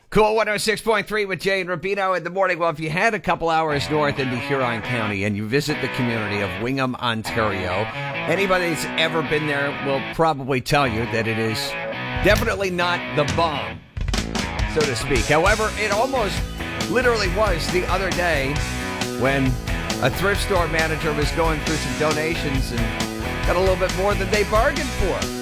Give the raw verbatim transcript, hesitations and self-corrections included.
Cool one oh six point three with Jay and Rubino in the morning. Well, if you head a couple hours north into Huron County and you visit the community of Wingham, Ontario, anybody that's ever been there will probably tell you that it is definitely not the bomb, so to speak. However, it almost literally was the other day when a thrift store manager was going through some donations and got a little bit more than they bargained for.